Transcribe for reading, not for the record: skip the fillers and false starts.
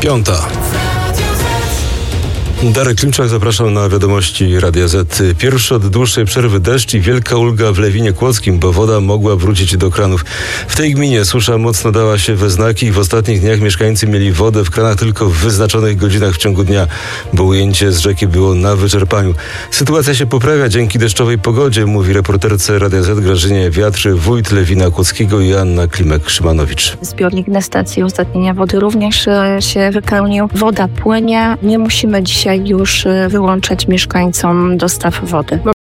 5. Darek Klimczak, zapraszam na wiadomości Radia Z. Pierwszy od dłuższej przerwy deszcz i wielka ulga w Lewinie Kłodzkim, bo woda mogła wrócić do kranów. W tej gminie susza mocno dała się we znaki i w ostatnich dniach mieszkańcy mieli wodę w kranach tylko w wyznaczonych godzinach w ciągu dnia, bo ujęcie z rzeki było na wyczerpaniu. Sytuacja się poprawia dzięki deszczowej pogodzie, mówi reporterce Radia Z Grażynie Wiatry, wójt Lewina Kłodzkiego i Anna Klimek-Szymanowicz. Zbiornik na stacji ustatnienia wody również się wypełnił. Woda płynie. Nie musimy dzisiaj już wyłączać mieszkańcom dostaw wody.